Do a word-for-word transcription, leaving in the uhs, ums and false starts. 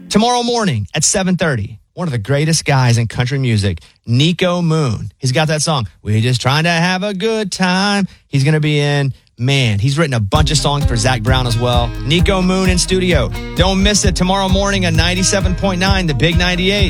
Tomorrow morning at seven thirty, one of the greatest guys in country music, Nico Moon. He's got that song, We're Just Trying to Have a Good Time. He's going to be in. Man, he's written a bunch of songs for Zach Brown as well. Nico Moon in studio. Don't miss it tomorrow morning at ninety-seven point nine, The Big ninety-eight.